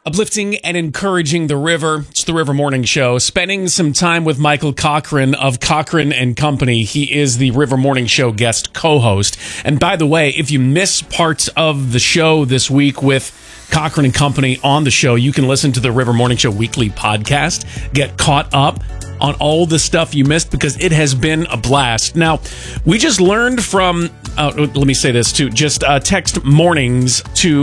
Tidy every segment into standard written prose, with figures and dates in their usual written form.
Uplifting and encouraging the river. It's the River Morning Show. Spending some time with Michael Cochran of Cochran and Company. He is the River Morning Show guest co-host. And by the way, if you miss parts of the show this week with Cochran and Company on the show, you can listen to the River Morning Show weekly podcast. Get caught up on all the stuff you missed because it has been a blast. Now, we just learned from, let me say this too, just text morning to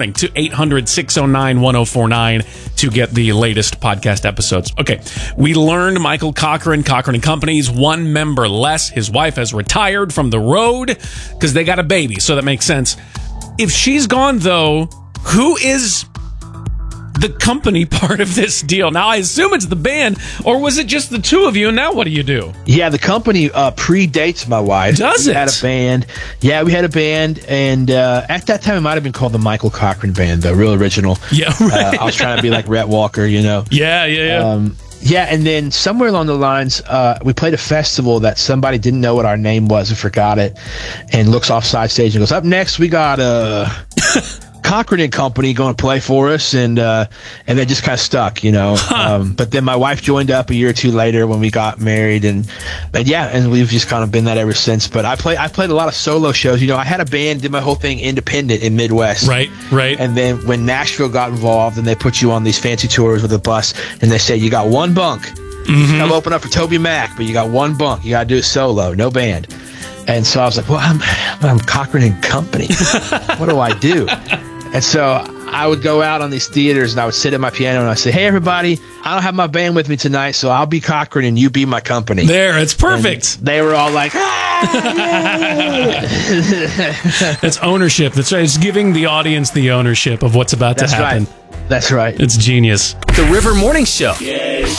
800-609-1049 to get the latest podcast episodes. Okay, we learned Michael Cochran and Company's one member less. His wife has retired from the road because they got a baby, so that makes sense. If she's gone, though, who is the company part of this deal? Now, I assume it's the band, or was it just the two of you, and now what do you do? Yeah, the company predates my wife. Does it? We had a band. Yeah, we had a band, and at that time, it might have been called the Michael Cochran Band, the real original. Yeah, right. I was trying to be like Rhett Walker, you know? Yeah. Yeah, and then somewhere along the lines, we played a festival that somebody didn't know what our name was and forgot it, and looks off side stage and goes, up next, we got Cochran and Company going to play for us, and they just kind of stuck, you know. But then my wife joined up a year or two later when we got married, and we've just kind of been that ever since. But I played a lot of solo shows. You know, I had a band, did my whole thing independent in Midwest. Right. And then when Nashville got involved, and they put you on these fancy tours with a bus, and they say you got one bunk. Mm-hmm. Come open up for Toby Mac, but you got one bunk. You got to do it solo, no band. And so I was like, well, I'm Cochran and Company. What do I do? And so I would go out on these theaters, and I would sit at my piano, and I'd say, hey, everybody, I don't have my band with me tonight, so I'll be Cochran, and you be my company. There, it's perfect. And they were all like, It's ownership. That's right. It's giving the audience the ownership of what's about to happen. That's right. It's genius. The River Morning Show. Yes,